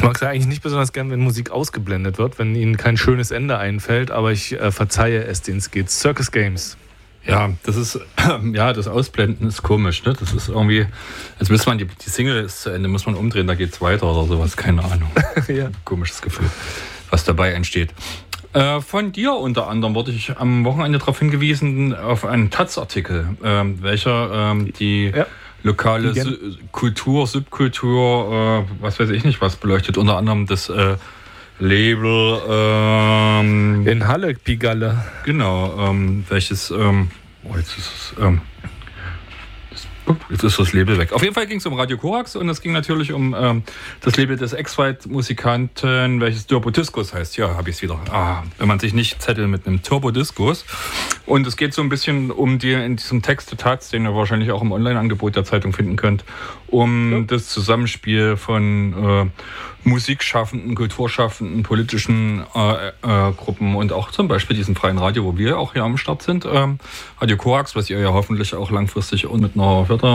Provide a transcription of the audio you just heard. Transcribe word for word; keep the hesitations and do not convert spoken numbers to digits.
Ich mag es ja eigentlich nicht besonders gern, wenn Musik ausgeblendet wird, wenn ihnen kein schönes Ende einfällt, aber ich äh, verzeihe es den Skids. Circus Games. Ja, das ist, ja, das Ausblenden ist komisch, ne? Das ist irgendwie, als müsste man, die, die Single ist zu Ende, muss man umdrehen, da geht's weiter oder sowas, keine Ahnung. Ja. Komisches Gefühl, was dabei entsteht. Äh, von dir unter anderem wurde ich am Wochenende darauf hingewiesen, auf einen Taz-Artikel, ähm, welcher ähm, die ja. lokale Su- Kultur, Subkultur, äh, was weiß ich nicht, was beleuchtet, unter anderem das äh, Label ähm, in Halle, Pigalle. Genau, ähm, welches, ähm, oh, jetzt ist es, ähm, jetzt ist das Label weg. Auf jeden Fall ging es um Radio Korax und es ging natürlich um ähm, das Label des Ex-White-Musikanten, welches Turbodiscos heißt. Ja, habe ich es wieder. Ah, wenn man sich nicht zettelt mit einem Turbodiscos. Und es geht so ein bisschen um die, in diesem Text Taz, den ihr wahrscheinlich auch im Online-Angebot der Zeitung finden könnt, um ja. das Zusammenspiel von äh, Musikschaffenden, Kulturschaffenden, politischen äh, äh, Gruppen und auch zum Beispiel diesem freien Radio, wo wir auch hier am Start sind. Ähm, Radio Korax, was ihr ja hoffentlich auch langfristig und mit einer Förder